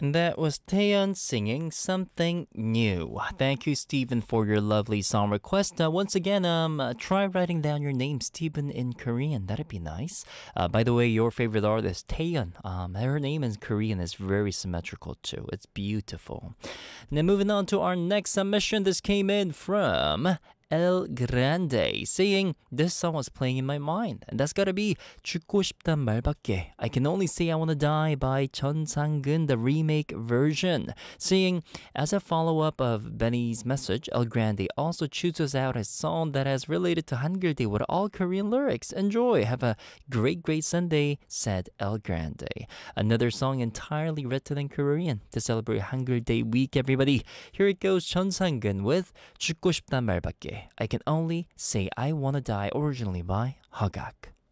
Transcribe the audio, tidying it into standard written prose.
That was Taeyeon singing Something New. Thank you, Stephen, for your lovely song request. Once again, try writing down your name, Stephen, in Korean. That'd be nice. By the way, your favorite artist, Taeyeon, her name in Korean is very symmetrical too. It's beautiful. Now, moving on to our next submission. This came in from El Grande, saying this song was playing in my mind, and that's gotta be 죽고 싶단 말밖에. I Can Only Say I Wanna Die by Chun Sang-gun, the remake version. Saying, as a follow-up of Benny's message, El Grande also chooses out a song that has related to Hangul Day with all Korean lyrics. Enjoy! Have a great Sunday, said El Grande. Another song entirely written in Korean to celebrate Hangul Day week, everybody. Here it goes, Chun Sang-gun with 죽고 싶단 말밖에. I Can Only Say I Wanna Die, originally by Hagak.